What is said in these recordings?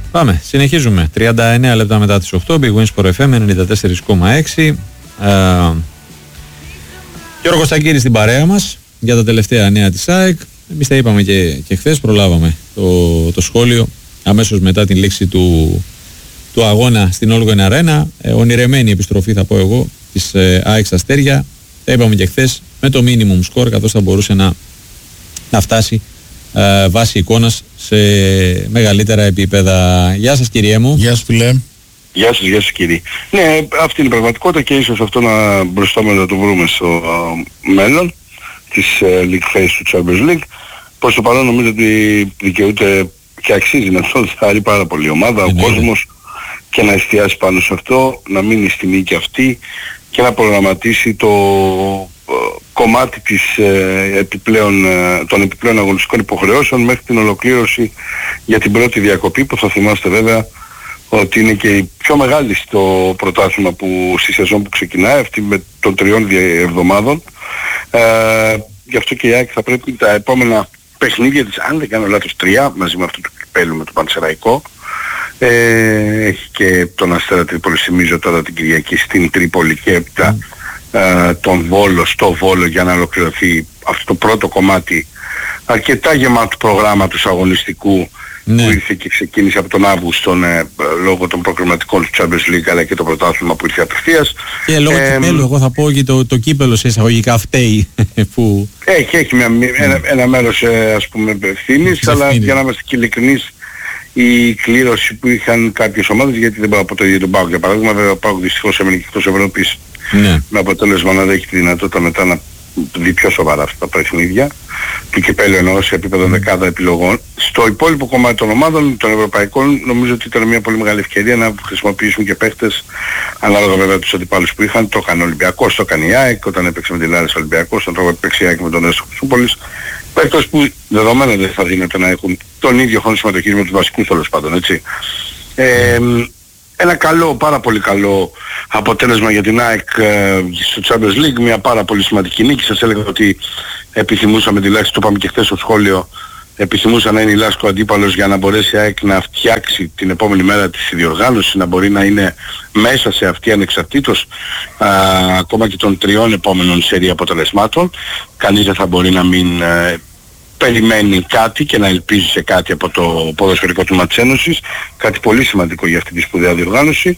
Πάμε, συνεχίζουμε. 39 λεπτά μετά τις 8, Big Wins for FM 94,6. Γιώργος Στακύρης στην παρέα μας για τα τελευταία νέα της ΑΕΚ. Εμείς τα είπαμε και χθες, προλάβαμε το σχόλιο αμέσως μετά την λήξη του αγώνα στην Όλγον Arena. Ονειρεμένη επιστροφή, θα πω εγώ, της ΑΕΚ στα Αστέρια. Τα είπαμε και χθες, με το minimum score, καθώς θα μπορούσε να φτάσει βάσει εικόνας σε μεγαλύτερα επίπεδα. Γεια σας, κύριε μου. Γεια σας, φίλε. Γεια σας κύριε. Ναι, αυτή είναι η πραγματικότητα και ίσως αυτό να μπροστάμε να το βρούμε στο μέλλον της League Phase του Champions League. Προς το παρόν νομίζω ότι δικαιούται και αξίζει να το θάρει πάρα πολύ η ομάδα, ο κόσμος, και να εστιάσει πάνω σε αυτό, να μείνει στη νίκη αυτή και να προγραμματίσει το κομμάτι της, των επιπλέον αγωνιστικών υποχρεώσεων μέχρι την ολοκλήρωση για την πρώτη διακοπή, που θα θυμάστε βέβαια ότι είναι και η πιο μεγάλη στο πρωτάθλημα στη σεζόν που ξεκινάει, αυτή με των 3 εβδομάδων. Γι' αυτό και η ΑΕΚ θα πρέπει τα επόμενα παιχνίδια της, αν δεν κάνω λάθος 3, μαζί με αυτό του κυπέλλου με το Πανσεραϊκό, έχει και τον Αστέρα Τρίπολης, θυμίζω τώρα την Κυριακή στην Τρίπολη, και έπειτα τον Βόλο, στο Βόλο, για να ολοκληρωθεί αυτό το πρώτο κομμάτι αρκετά γεμάτου προγράμματος αγωνιστικού, που ήρθε και ξεκίνησε από τον Αύγουστο λόγω των προκριματικών του Champions League, αλλά και το πρωτάθλημα που ήρθε απευθείας. Και λόγω κυπέλλου, εγώ θα πω, και το κύπελλο σε εισαγωγικά φταίει που... Έχει ένα μέρος ας πούμε ευθύνης, αλλά για να είμαστε και ειλικρινείς, η κλήρωση που είχαν κάποιες ομάδες, γιατί δεν μπορώ να πω το ίδιο τον ΠΑΟΚ για παράδειγμα, βέβαια ο ΠΑΟΚ δυστυχώς έμεινε και εκτός Ευρώπης, με αποτέλεσμα να έχει τη δυνατότητα μετά να δει πιο σοβαρά αυτά τα παιχνίδια του κυπέλλου, εννοώ σε επίπεδο δεκάδα επιλογών. Στο υπόλοιπο κομμάτι των ομάδων, των ευρωπαϊκών, νομίζω ότι ήταν μια πολύ μεγάλη ευκαιρία να χρησιμοποιήσουν και παίχτες ανάλογα βέβαια τους αντιπάλους που είχαν. Το έκανε ο Ολυμπιακός, το έκανε η ΑΕΚ όταν έπαιξε με την Άρης Ολυμπιακός, τον τρόπο που έπαιξε η ΑΕΚ με τον Έσο Χρυσούπολης. Παίκτες που δεδομένα δεν θα δίνεται να έχουν τον ίδιο χρόνο συμμετοχής με τους βασικούς, τέλος πάντων, έτσι. Ένα καλό, πάρα πολύ καλό αποτέλεσμα για την ΑΕΚ στο Champions League, μια πάρα πολύ σημαντική νίκη. Σας έλεγα ότι επιθυμούσαμε, τουλάχιστον το είπαμε και χθες στο σχόλιο, επιθυμούσα να είναι η Λάσκο αντίπαλος για να μπορέσει η ΑΕΚ να φτιάξει την επόμενη μέρα της διοργάνωσης, να μπορεί να είναι μέσα σε αυτή ανεξαρτήτως ακόμα και των 3 επόμενων σερί αποτελεσμάτων. Κανείς δεν θα μπορεί να μην περιμένει κάτι και να ελπίζει σε κάτι από το ποδοσφαιρικό τμήμα της Ένωσης, κάτι πολύ σημαντικό για αυτή τη σπουδαία διοργάνωση.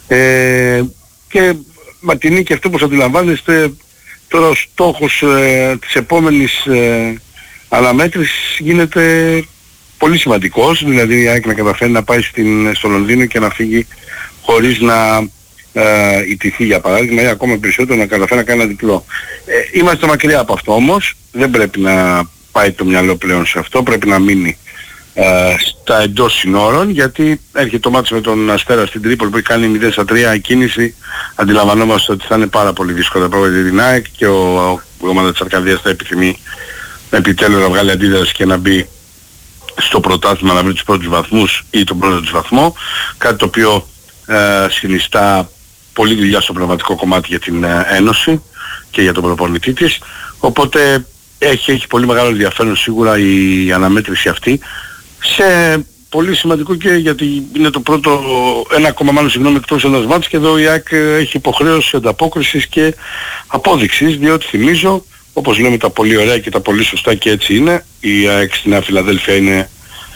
Και με την νίκη, αυτό όπως αντιλαμβάνεστε, τώρα ο στόχος της επόμενης αναμέτρησης γίνεται πολύ σημαντικός, δηλαδή η ΑΕΚ να καταφέρει να πάει στο Λονδίνο και να φύγει χωρίς να ιτηθεί, για παράδειγμα, ή ακόμα περισσότερο να καταφέρει να κάνει ένα διπλό. Είμαστε μακριά από αυτό όμως, δεν πρέπει να πάει το μυαλό πλέον σε αυτό, πρέπει να μείνει στα εντός συνόρων, γιατί έρχεται το μάτς με τον Αστέρα στην Τρίπολη που έχει κάνει 0-3 κίνηση. Αντιλαμβανόμαστε ότι θα είναι πάρα πολύ δύσκολα τα πράγματα για την ΑΕΚ και η ομάδα της Αρκαδίας θα επιθυμεί επιτέλους να βγάλει αντίδραση και να μπει στο πρωτάθλημα, να βρει τους πρώτους βαθμούς ή τον πρώτο της βαθμό, κάτι το οποίο συνιστά πολλή δουλειά στο πνευματικό κομμάτι για την Ένωση και για τον προπονητή της, οπότε έχει πολύ μεγάλο ενδιαφέρον σίγουρα η αναμέτρηση αυτή, σε πολύ σημαντικό και γιατί είναι το πρώτο, ένα ακόμα μάλλον συγγνώμη, εκτός ένας μάτς, και εδώ η ΑΕΚ έχει υποχρέωση ανταπόκρισης και απόδειξης, διότι θυμίζω, όπως λέμε τα πολύ ωραία και τα πολύ σωστά, και έτσι είναι, η ΑΕΚ στη Νέα Φιλαδέλφια είναι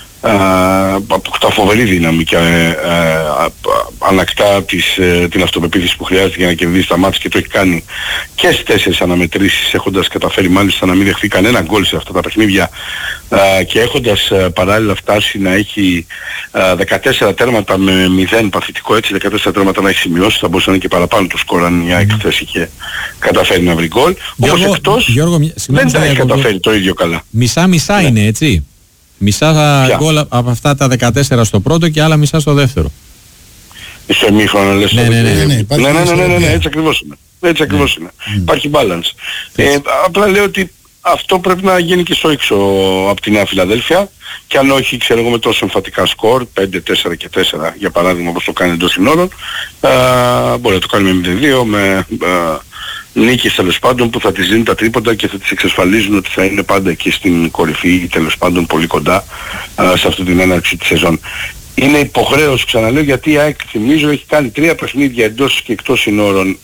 αποκτά φοβερή δύναμη και ανακτά την αυτοπεποίθηση που χρειάζεται για να κερδίσει τα μάτς, και το έχει κάνει και στις 4 αναμετρήσεις, έχοντας καταφέρει μάλιστα να μην δεχθεί κανένα γκολ σε αυτά τα παιχνίδια και έχοντας παράλληλα φτάσει να έχει 14 τέρματα με 0 παθητικό, έτσι, 14 τέρματα να έχει σημειώσει, θα μπορούσε να είναι και παραπάνω το σκορ αν η ΑΕΚ χθες είχε καταφέρει να βρει γκολ. Όμως εκτός δεν τα έχει καταφέρει το ίδιο καλά. Μισά-μισά είναι, έτσι. Μισά γκολ από αυτά τα 14 στο πρώτο και άλλα μισά στο δεύτερο. Στο ημίχρονο λες. Ναι, έτσι ακριβώς είναι. Έτσι ακριβώς είναι. Υπάρχει balance. Απλά λέω ότι αυτό πρέπει να γίνει και στο έξω από τη Νέα Φιλαδέλφια, και αν όχι, ξέρω εγώ, με τόσο εμφατικά σκορ, 5-4 και 4 για παράδειγμα, όπως το κάνει εντός συνόρων, μπορεί να το κάνει με 0-2, με νίκες τέλος πάντων που θα τις δίνουν τα τρίποτα και θα τις εξασφαλίζουν ότι θα είναι πάντα εκεί στην κορυφή ή τέλος πάντων πολύ κοντά σε αυτή την έναρξη της σεζόν. είναι υποχρέωση, ξαναλέω, γιατί η ΑΕΚ, θυμίζω, έχει κάνει 3 παιχνίδια εντός και εκτός συνόρων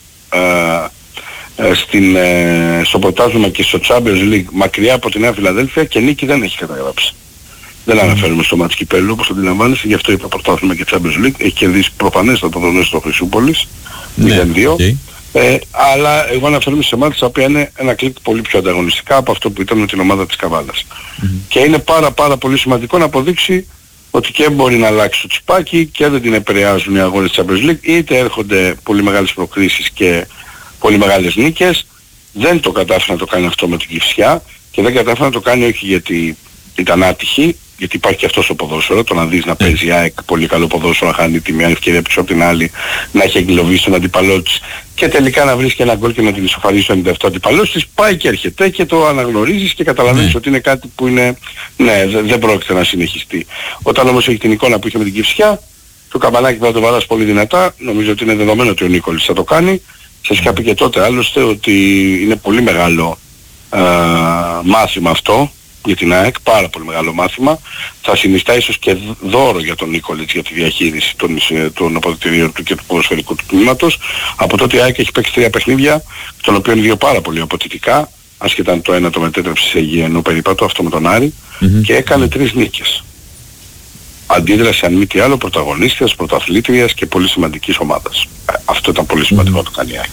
στο πρωτάθλημα και στο Champions League μακριά από τη Νέα Φιλαδέλφια και νίκη δεν έχει καταγράψει. Δεν αναφέρουμε στο μάτς κυπέλλου, όπως αντιλαμβάνεσαι, γι' αυτό είπα πρωτάθλημα και Champions League. Έχει κερδίσει προφανέστατα τον στο Χρυσούπολης, 0-2. Αλλά εγώ αναφέρομαι σε μάτς τα οποία είναι ένα κλικ πολύ πιο ανταγωνιστικά από αυτό που ήταν με την ομάδα της Καβάλας. Και είναι πάρα πολύ σημαντικό να αποδείξει ότι και μπορεί να αλλάξει το τσιπάκι και δεν την επηρεάζουν οι αγώνες της Champions League, είτε έρχονται πολύ μεγάλες προκρίσεις και πολύ μεγάλες νίκες. Δεν το κατάφερε να το κάνει αυτό με την Κηφισιά και δεν κατάφερε να το κάνει όχι γιατί ήταν άτυχη, γιατί υπάρχει και αυτό στο ποδόσφαιρο, το να δεις να παίζει η ΑΕΚ πολύ καλό ποδόσφαιρο, να χάνει τη μια ευκαιρία πίσω από την άλλη, να έχει εγκλωβίσει τον αντιπαλό της και τελικά να βρίσκει ένα γκολ και να την ισοφαρίσει το 97 αντιπαλός της, πάει και έρχεται και το αναγνωρίζεις και καταλαβαίνεις ότι είναι κάτι που είναι, δεν πρόκειται να συνεχιστεί. Όταν όμως έχει την εικόνα που είχε με την Κηφισιά, το καμπανάκι πρέπει να το βαράς πολύ δυνατά, νομίζω ότι είναι δεδομένο ότι ο Νίκολης θα το κάνει. Σας είχα πει και τότε άλλωστε ότι είναι πολύ μεγάλο μάθημα αυτό για την ΑΕΚ, πάρα πολύ μεγάλο μάθημα. Θα συνιστά ίσως και δώρο για τον Νίκολιτς για τη διαχείριση των αποδυτηρίων του και του ποδοσφαιρικού του τμήματος. Από τότε η ΑΕΚ έχει παίξει 3 παιχνίδια, των οποίων 2 πάρα πολύ αποτιτικά, άσχετα αν το ένα το μετέτρεψε σε υγιεινό περιπάτο, αυτό με τον Άρη, και έκανε 3 νίκες. Αντίδραση αν μη τι άλλο πρωταγωνίστριας, πρωταθλήτριας και πολύ σημαντικής ομάδας. Αυτό ήταν πολύ σημαντικό να το κάνει η ΑΕΚ.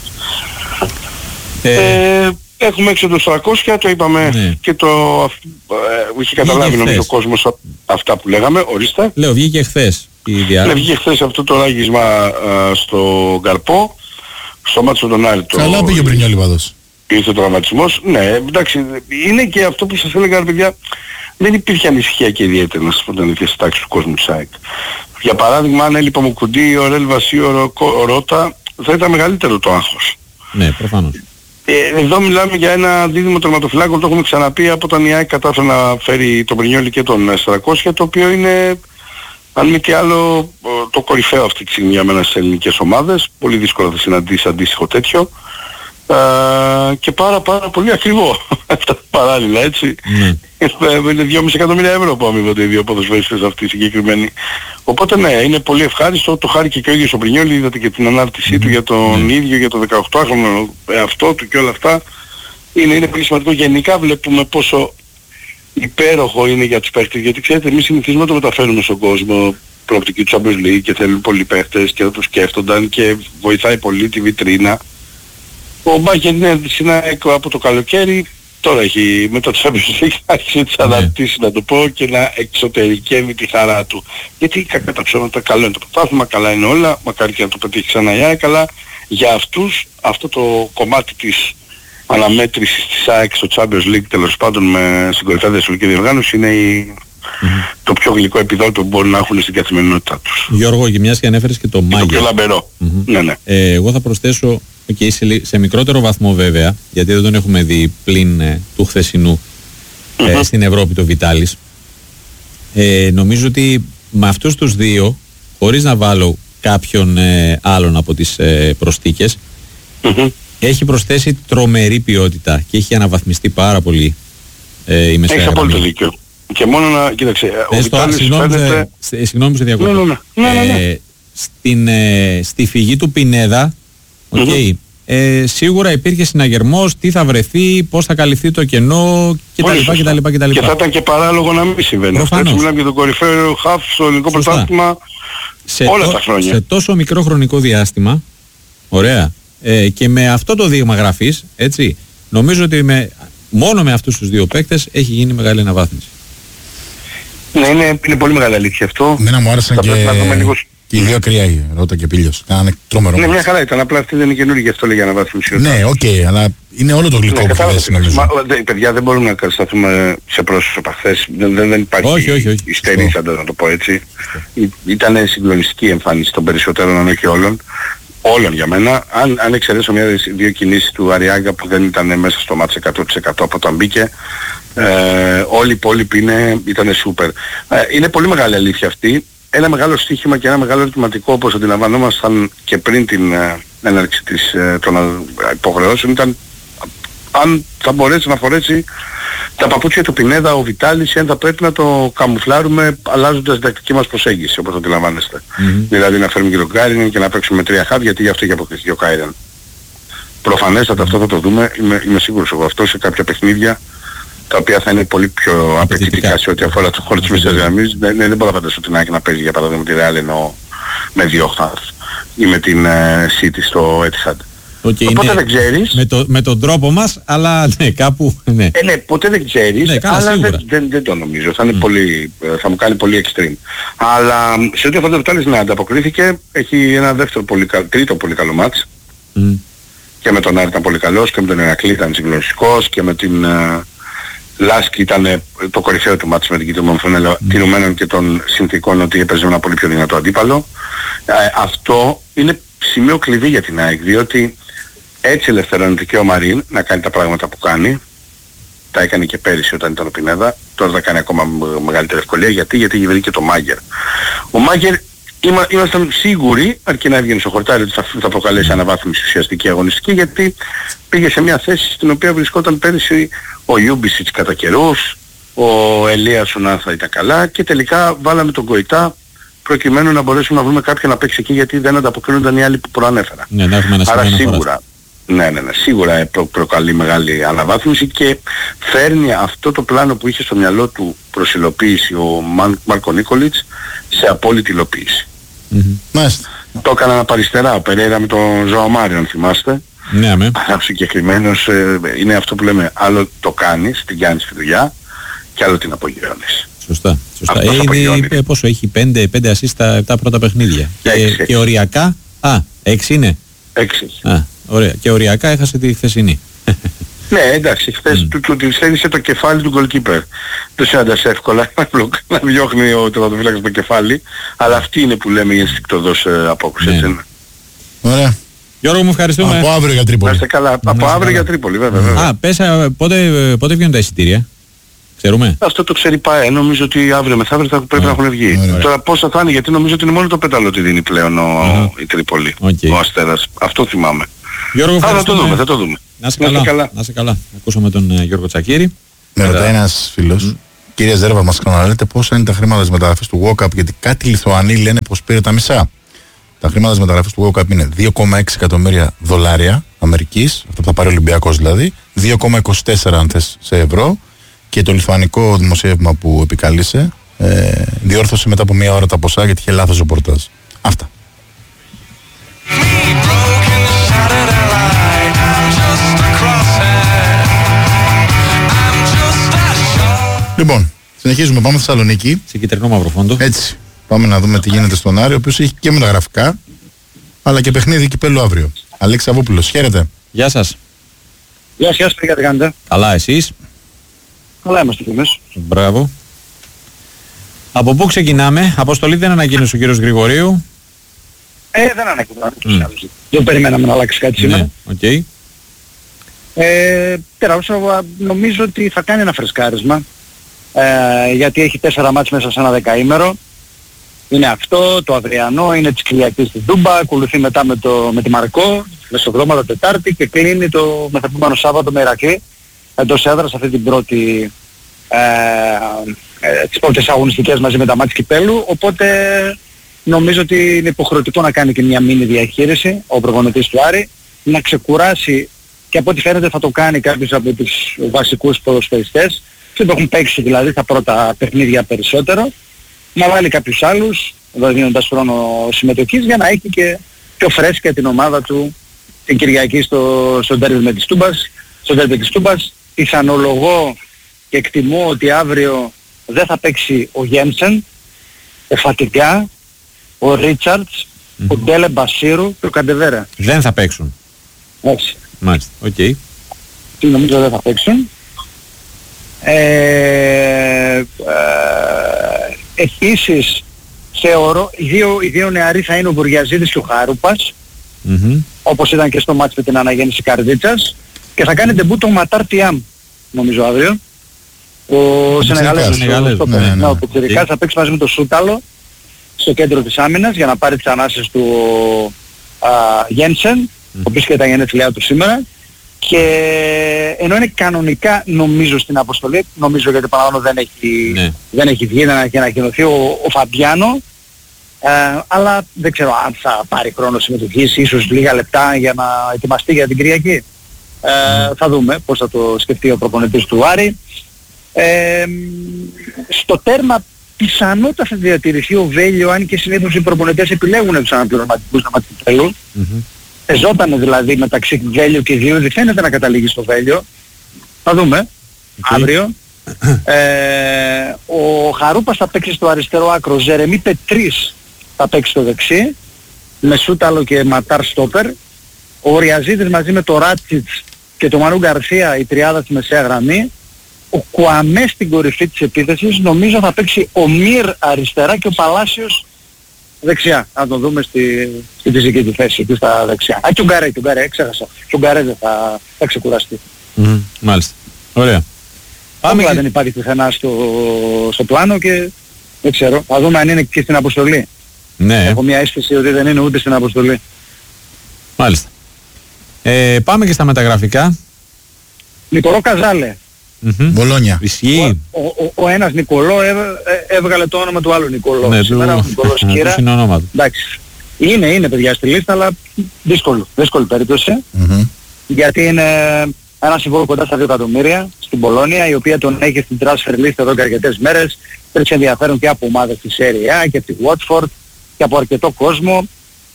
Έχουμε έξω το 300, το είπαμε και το είχε καταλάβει νομίζω ο κόσμος αυτά που λέγαμε, ορίστε. Λέω, βγήκε χθες η διάρκεια. Βγήκε χθες αυτό το ράγισμα στο Καρπό, στο μάτσο των Άρη. Καλά πήγε ο Μπρινιόλι πάντως. Ήρθε ο τραυματισμός, ναι, εντάξει, είναι και αυτό που σας έλεγα, παιδιά, δεν υπήρχε ανησυχία και ιδιαίτερη, να σας πω την αλήθεια, στη τάξη του κόσμου της ΑΕΚ. Για παράδειγμα, αν έλειπα μου Κουντή, ο Ρέλ Βασί, ο Ρώτα, θα ήταν μεγαλύτερο το άγχος. Ναι, προφανώς. Εδώ μιλάμε για ένα δίδυμο τερματοφυλάκων, το έχουμε ξαναπεί από όταν η ΑΕΚ κατάφερε να φέρει τον Πρινιόλι και τον 400, το οποίο είναι, αν μη τι άλλο, το κορυφαίο αυτή τη στιγμή για μένα στις ελληνικές ομάδες. Πολύ δύσκολο θα συναντήσει αντίστοιχο τέτοιο. Και πάρα πολύ ακριβό αυτά παράλληλα, έτσι. Είναι 2,5 εκατομμύρια ευρώ που αμείβονται οι δύο ποδοσφαιριστές αυτοί οι συγκεκριμένοι. Οπότε ναι, είναι πολύ ευχάριστο, το χάρηκε και ο ίδιος ο Πρινιόλι, είδατε και την ανάρτησή του για τον ίδιο, για το 18χρονο αυτό του και όλα αυτά. Είναι πολύ σημαντικό. Γενικά βλέπουμε πόσο υπέροχο είναι για τους παίκτες, γιατί ξέρετε εμείς συνηθίζουμε να το μεταφέρουμε στον κόσμο, προοπτική του Champions League και θέλουν πολλοί παίκτες και δεν το σκέφτονταν και βοηθάει πολύ τη βιτρίνα. Ο Μπάκερ είναι στην ΑΕΚ από το καλοκαίρι, τώρα έχει μετά το Champions League άρχισε τις αναρτήσεις να το πω και να εξωτερικεύει τη χαρά του. Γιατί κακά τα ψώματα, καλό είναι το πρωτάθλημα, καλά είναι όλα, μακάρι και να το πετύχει ξανά η ΑΕΚ, αλλά για αυτούς αυτό το κομμάτι της αναμέτρησης της ΑΕΚ στο Champions League τέλος πάντων με στην κορυφαία διαστολική διοργάνωση είναι το πιο γλυκό επιδότο που μπορούν να έχουν στην καθημερινότητά τους. Γιώργο, και μιας και ανέφερες και το Μάγια. Το πιο λαμπερό. Ναι. Εγώ θα προσθέσω σε μικρότερο βαθμό βέβαια, γιατί δεν τον έχουμε δει πλην του χθεσινού στην Ευρώπη το Βιτάλης. Νομίζω ότι με αυτούς τους δύο, χωρίς να βάλω κάποιον άλλον από τις προσθήκες, έχει προσθέσει τρομερή ποιότητα και έχει αναβαθμιστεί πάρα πολύ η μεσαία. Έχεις απόλυτο δίκιο. Και μόνο να, κοίταξε, ο Βιτάλης φαίνεται... Συγγνώμη που σε διακόπτω. Στη φυγή του Πινέδα, σίγουρα υπήρχε συναγερμός, τι θα βρεθεί, πώς θα καλυφθεί το κενό κτλ. Και θα ήταν και παράλογο να μην συμβαίνει. Έτσι μιλάμε για τον κορυφαίο χαφ στο ελληνικό πρωτάθλημα όλα τα χρόνια. Σε τόσο μικρό χρονικό διάστημα, ωραία, και με αυτό το δείγμα γραφής, έτσι, νομίζω ότι μόνο με αυτούς τους δύο παίκτες έχει γίνει μεγάλη αναβάθμιση. Ναι, είναι πολύ μεγάλη αλήθεια αυτό. Μένα μου άρεσαν και οι δύο κρύα, Ρώτα και Πήλιος. Κάνανε τρομερό. Ναι, μια χαρά ήταν. Απλά αυτή δεν είναι καινούργια, γι' αυτό λέγει αναβάθμιση. Ναι, αλλά είναι όλο το γλυκό που θέλεις νομίζω. Παιδιά, δεν μπορούμε να κατασταθούμε σε πρόσωπα χθες. Δεν υπάρχει ιστερή, να το πω έτσι. Ήταν συγκλονιστική εμφάνιση των περισσότερων, αν όχι όλων. Όλων για μένα. Αν εξαιρέσω δύο κινήσεις του Αριάγκα που δεν ήταν μέσα στο μάτς 100% από όταν μπήκε, όλοι οι υπόλοιποι ήταν σούπερ. Είναι πολύ μεγάλη αλήθεια αυτή. Ένα μεγάλο στοίχημα και ένα μεγάλο ερωτηματικό, όπως αντιλαμβανόμασταν και πριν την έναρξη των υποχρεώσεων, ήταν αν θα μπορέσει να φορέσει τα παπούτσια του Πινέδα ο Βιτάλης, ή αν θα πρέπει να το καμουφλάρουμε αλλάζοντας την τακτική μας προσέγγιση, όπως αντιλαμβάνεστε. Δηλαδή να φέρουμε και τον Γκάρινεν και να παίξουμε 3 χαβ, γιατί γι' αυτό έχει αποκτηθεί ο Κάιρεν. Προφανέστατα αυτό θα το δούμε, είμαι σίγουρος εγώ αυτό, σε κάποια παιχνίδια τα οποία θα είναι πολύ πιο απαιτητικά σε ό,τι αφορά το χώρο της μεσαίας γραμμής. Δεν μπορώ να φανταστώ την Άκη να παίζει για παράδειγμα τη Real εννοώ με 2 χαβ ή με την City στο Etihad. Okay, οπότε δεν ξέρεις. Με τον τρόπο μας, αλλά ναι, κάπου. Ναι, ναι, ποτέ δεν ξέρεις, ναι, αλλά δεν το νομίζω. Θα, είναι πολύ, θα μου κάνει πολύ extreme. Αλλά σε ό,τι αφορά το Βιτάλης να ανταποκρίθηκε, έχει ένα τρίτο πολύ καλό μάτς. Και με τον Άρη ήταν πολύ καλός, και με τον Ηρακλή ήταν συγκλονιστικός, και με την Λάσκη ήταν το κορυφαίο του μάτς με την Κιτομονφωνέλα, τηρουμένων και των συνθήκων ότι έπαιζε ένα πολύ πιο δυνατό αντίπαλο. Αυτό είναι σημείο κλειδί για την ΑΕΚ, διότι έτσι ελευθερώνεται και ο Μαρίν να κάνει τα πράγματα που κάνει. Τα έκανε και πέρυσι όταν ήταν ο Πινέδα, τώρα θα κάνει ακόμα μεγαλύτερη ευκολία. Γιατί βρήκε το Μάγκερ. Ο Μάγκερ ήμασταν σίγουροι, αρκεί να έβγαινε στο χορτάρι, ότι θα προκαλέσει αναβάθμιση ουσιαστική αγωνιστική, γιατί πήγε σε μια θέση στην οποία βρισκόταν πέρυσι ο Ιούμπισιτς κατά καιρούς, ο Ελίας ο Νάθα ήταν καλά, και τελικά βάλαμε τον Κοϊτά προκειμένου να μπορέσουμε να βρούμε κάποιον να παίξει εκεί, γιατί δεν ανταποκρίνονταν οι άλλοι που προανέφερα. Ναι, να έχουμε άρα σίγουρα, σίγουρα προκαλεί μεγάλη αναβάθμιση και φέρνει αυτό το πλάνο που είχε στο μυαλό του προς υλοποίηση ο Μάρκο Νίκολιτς σε απόλυτη υλοποίηση. Το έκαναν από αριστερά ο Περέιρα με τον Ζωά Μάριο, αν θυμάστε. Ναι, με. Αλλά συγκεκριμένος είναι αυτό που λέμε, άλλο το κάνεις, την κάνεις τη δουλειά, και άλλο την απογειώνεις. Σωστά. Ήδη πόσο έχει, 5 assist τα 7 πρώτα παιχνίδια. Και οριακά, 6 είναι. 6. Ωραία. Και οριακά έχασε τη χθεσινή. Ναι, εντάξει, χθες του στέλνησε το κεφάλι του goalkeeper. Δεν συναντάς εύκολα να διώχνει ο τερματοφύλακας το κεφάλι, αλλά αυτή είναι που λέμε η ενστικτωδός απόκριση. Ναι. Ωραία. Γιώργο μου, ευχαριστούμε. Από αύριο για Τρίπολη. Είστε καλά. Από αύριο για Τρίπολη, βέβαια. Πες, πότε βγαίνουν τα εισιτήρια? Ξέρουμε. Αυτό το ξέρει ΠΑΕ. Νομίζω ότι αύριο μεθαύριο θα πρέπει να έχουν βγει. Τώρα πόσα θα είναι, γιατί νομίζω ότι είναι μόνο το πέταλο ότι δίνει πλέον η Τρίπολη. Ο Αστέρας. Αυτό θυμάμαι. Γιώργο, θα το δούμε. Να είσαι καλά. Ακούσαμε τον Γιώργο Τσακίρη. Με ρωτάει ένας φίλος, κύριε Ζέρβα, μας ξαναλέτε πόσα είναι τα χρήματα της μεταγραφής του WOCAP, γιατί κάτι Λιθουανοί λένε πως πήρε τα μισά. Τα χρήματα της μεταγραφής του WOCAP είναι 2,6 εκατομμύρια δολάρια Αμερικής, αυτό που θα πάρει ο Ολυμπιακός δηλαδή, 2,24 αν θες σε ευρώ, και το λιθουανικό δημοσίευμα που επικαλείσαι διόρθωσε μετά από μία ώρα τα ποσά, γιατί είχε λάθος ρεπορτάζ. Αυτά. Λοιπόν, συνεχίζουμε, πάμε στη Θεσσαλονίκη. Σε κυτρινό μαύρο φόντο. Έτσι, πάμε να δούμε τι γίνεται στον Άρη, ο οποίος έχει και μεταγραφικά, αλλά και παιχνίδι κυπέλλου αύριο. Αλέξη Αβούπουλος, χαίρετε. Γεια σας. Γεια σας, τι κάνετε? Καλά, εσείς? Καλά είμαστε κι εμείς. Μπράβο. Από πού ξεκινάμε? Αποστολή δεν ανακοίνωσε ο κύριος Γρηγορίου. Δεν ανακοίνωσε. Δεν περιμέναμε να αλλάξει κάτι σήμερα. Okay. Νομίζω ότι θα κάνει ένα φρεσκάρισμα, γιατί έχει 4 μάτς μέσα σε ένα δεκαήμερο. Είναι αυτό, το αυριανό, είναι της Κυριακής στην Τούμπα, ακολουθεί μετά με τη Μαρκό, μεσοβδόμαδα Τετάρτη, και κλείνει το μεθεπόμενο Σάββατο με Ηρακλή, εντός έδρας αυτή την πρώτη, τις πρώτες αγωνιστικές μαζί με τα μάτς κυπέλλου. Οπότε νομίζω ότι είναι υποχρεωτικό να κάνει και μια μίνι διαχείριση ο προπονητής του Άρη, να ξεκουράσει, και από ό,τι φαίνεται θα το κάνει κάποιος από τους βασικούς ποδοσφαιριστές, που έχουν παίξει δηλαδή τα πρώτα παιχνίδια περισσότερο, να βάλει κάποιους άλλους, δίνοντας χρόνο συμμετοχής, για να έχει και πιο φρέσκια την ομάδα του την Κυριακή στο ντέρμπι της Τούμπας. Στο ντέρμπι της Τούμπας πιθανολογώ και εκτιμώ ότι αύριο δεν θα παίξει ο Γένσεν, ο Φατιγκά, ο Ρίτσαρτς, ο Ντέλε Μπασίρου και ο Καντεβέρα. Δεν θα παίξουν. Έτσι. Μάλιστα, οκ. Τι νομίζω δεν θα παίξουν. Επίσης θεωρώ οι δύο νεαροί θα είναι ο Μπουριαζίδης και ο Χάρουπας, όπως ήταν και στο μάτς με την αναγέννηση Καρδίτσας, και θα κάνει ντεμπούτ ο Ματάρ Τιάμ νομίζω αύριο, ο Σενεγαλέζος. Ο Πιτσιρικάς θα παίξει μαζί με τον Σούταλο στο κέντρο της άμυνας για να πάρει τις ανάσες του Γένσεν, ο οποίος και τα γενέθλιά του σήμερα, Και ενώ είναι κανονικά νομίζω στην αποστολή, νομίζω γιατί παραλαμβάνω δεν έχει βγει, δεν έχει ανακοινωθεί ο Φαμπιάνο, αλλά δεν ξέρω αν θα πάρει χρόνο συμμετοχής, ίσως λίγα λεπτά για να ετοιμαστεί για την Κυριακή. Θα δούμε πώς θα το σκεφτεί ο προπονητής του Άρη. Στο τέρμα πιθανότατα θα διατηρηθεί ο Βέλιο, αν και συνήθως οι προπονητές επιλέγουν τους αναπληρωματικούς να ματιτέλουν. Εζότανε δηλαδή μεταξύ Βέλιο και Διούδη, φαίνεται να καταλήγει στο Βέλιο. Θα δούμε αύριο. Ο Χαρούπας θα παίξει στο αριστερό άκρο, Ζερεμί Πετρίς θα παίξει στο δεξί, με Σούταλο και Ματάρ στόπερ. Ο Ριαζίδης μαζί με το Ράτσιτς και το Μανού Γκαρσία, η τριάδα στη μεσαία γραμμή. Ο Κουαμέ στην κορυφή της επίθεσης, νομίζω θα παίξει ο Μυρ αριστερά και ο Παλάσιος δεξιά. Να τον δούμε στη φυσική του θέση, εκεί στα δεξιά. Και ο Γκαρέ, ξέχασα. Και ο Γκαρέ δεν θα ξεκουραστεί. Μάλιστα. Ωραία. Πάμε. Δεν υπάρχει πουθενά στο πλάνο και δεν ξέρω. Θα δούμε αν είναι και στην αποστολή. Ναι. Έχω μια αίσθηση ότι δεν είναι ούτε στην αποστολή. Μάλιστα. Πάμε και στα μεταγραφικά. Νικολό Καζάλε. Μπολόνια. Ισχύει. Ο ένας Νικολό έβγαλε το όνομα του άλλου Νικολό. Ναι, σήμερα ο Νικολός Κύρα. Εντάξει. Είναι παιδιά στη λίστα, αλλά δύσκολη περίπτωση. Γιατί είναι ένα συμβόλαιο κοντά στα 2 εκατομμύρια στην Πολώνια, η οποία τον έχει στην transfer list εδώ και αρκετές μέρες. Υπήρξε ενδιαφέρον και από ομάδες της Serie A και από τη Watford και από αρκετό κόσμο.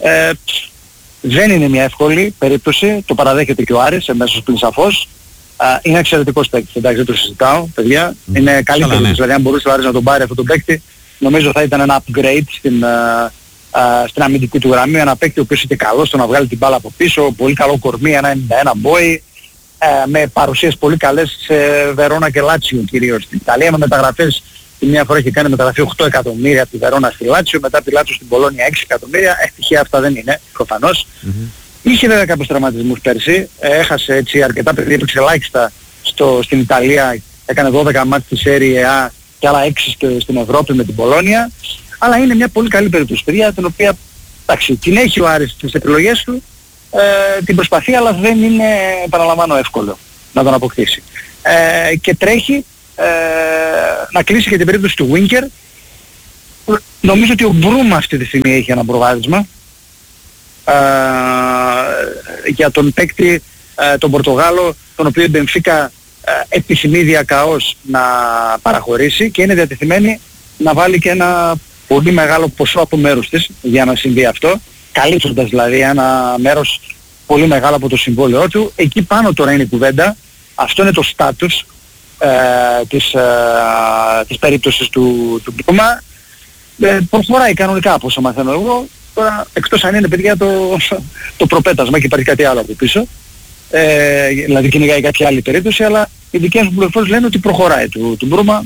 Δεν είναι μια εύκολη περίπτωση, το παραδέχεται και ο Άρης εμέσως πλην σαφώς. Είναι εξαιρετικός παίκτης, εντάξει, δεν το συζητάω, παιδιά. Είναι καλή περίπτωση, δηλαδή αν μπορούσε ο Άρης να τον πάρει αυτόν τον παίκτη, νομίζω θα ήταν ένα upgrade στην αμυντική του γραμμή. Ένα παίκτη ο οποίος είναι καλός στο να βγάλει την μπάλα από πίσω, πολύ καλό κορμί, ένα 91 μπόι, με παρουσίες πολύ καλές σε Βερόνα και Λάτσιο κυρίως. Στην Ιταλία με μεταγραφές, τη μία φορά έχει κάνει μεταγραφή 8 εκατομμύρια από τη Βερόνα στη Λάτσιο, μετά από τη Λάτσιο στην Πολώνια 6 εκατομμύρια, ευτυχία αυτά δεν είναι, προφανώς. Είχε βέβαια κάποιους τραυματισμούς πέρσι, έχασε έτσι αρκετά παιδιά, έπαιξε ελάχιστα στην Ιταλία, έκανε 12 μάτς στη Serie A και άλλα 6 στην Ευρώπη με την Πολώνια, αλλά είναι μια πολύ καλή περίπτωση, παιδιά, την οποία εντάξει, την έχει ο Άρης στις επιλογές του, την προσπαθεί, αλλά δεν είναι, παραλαμβάνω, εύκολο να τον αποκτήσει. Και τρέχει να κλείσει και την περίπτωση του Winker. Νομίζω ότι ο Μπρούμα αυτή τη στιγμή έχει ένα προβάδισμα για τον παίκτη τον Πορτογάλο, τον οποίο η Μπενφίκα επιθυμεί διακαώς να παραχωρήσει και είναι διατεθειμένη να βάλει και ένα πολύ μεγάλο ποσό από μέρους της για να συμβεί αυτό, καλύπτοντας δηλαδή ένα μέρος πολύ μεγάλο από το συμβόλαιό του. Εκεί πάνω τώρα είναι η κουβέντα, αυτό είναι το στάτους της περίπτωσης του Μπρούμα. Προχωράει κανονικά από όσο μαθαίνω εγώ. Τώρα εκτός αν είναι παιδιά το προπέτασμα και υπάρχει κάτι άλλο από πίσω, δηλαδή κυνηγάει κάποια άλλη περίπτωση, αλλά οι δικές μου πληροφορίες λένε ότι προχωράει του Μπρούμα,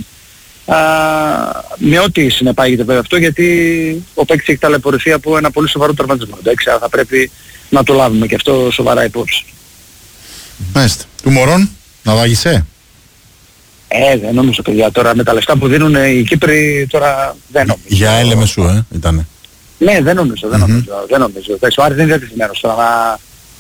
με ό,τι συνεπάγεται βέβαια αυτό, γιατί ο παίκτης έχει ταλαιπωρηθεί από ένα πολύ σοβαρό τραυματισμό. Εντάξει, θα πρέπει να το λάβουμε και αυτό σοβαρά υπόψη. Μάλιστα. Του Μωρών να βάγισε. Δεν νομίζω παιδιά, τώρα με τα λεφτά που δίνουν οι Κύπροι τώρα δεν νομίζω. Για έλεμε σου ήτανε. Ναι, δεν νομίζω. Ο Άρης δεν είναι διατεθειμένος τώρα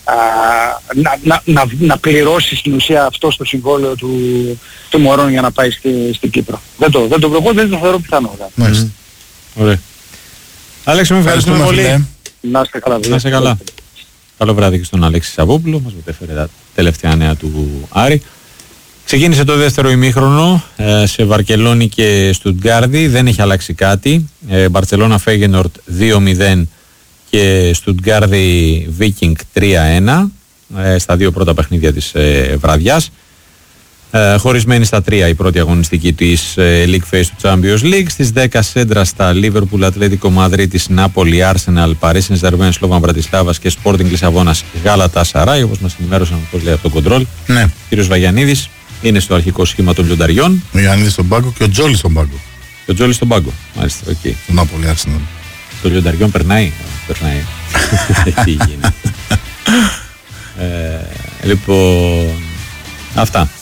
να πληρώσει στην ουσία αυτό στο συμβόλαιο του Μωρών για να πάει στην Κύπρο. Δεν το θεωρώ πιθανό. Ωραία. Άλεξη, μου ευχαριστούμε πολύ. Να είστε καλά. Να είστε καλά. Καλό βράδυ και στον Αλέξη Σαββόπουλο, μας μετέφερε τα τελευταία νέα του Άρη. Ξεκίνησε το δεύτερο ημίχρονο σε Βαρκελόνη και Στουτγκάρδη, δεν έχει αλλάξει κάτι. Μπαρτσελώνα Φέγενορτ 2-0 και Στουτγκάρδη Βίκινγκ 3-1 στα δύο πρώτα παιχνίδια της βραδιάς. Χωρισμένη στα 3 η πρώτη αγωνιστική της League Phase του Champions League. Στις 10 σέντρα στα Liverpool, Ατλέτικο Μαδρίτης, Νάπολη, Arsenal, Paris Saint-Germain, Σλόβαν Μπρατισλάβας και Sporting Λισαβόνας, Γάλατασαράι, όπως μας ενημέρωσαν, όπως λέει από τον κοντρόλ. Ναι. Κύριος Βαγιανίδης είναι στο αρχικό σχήμα των λιονταριών. Ο Ιωαννίδης στον πάγκο και ο Τζόλης στον πάγκο. Και ο Τζόλης στον πάγκο. Μάλιστα, οκ. Okay. Το Νάπολη, Arsenal. Το λιονταριών περνάει. Περνάει. Τι γίνεται. Λοιπόν, αυτά.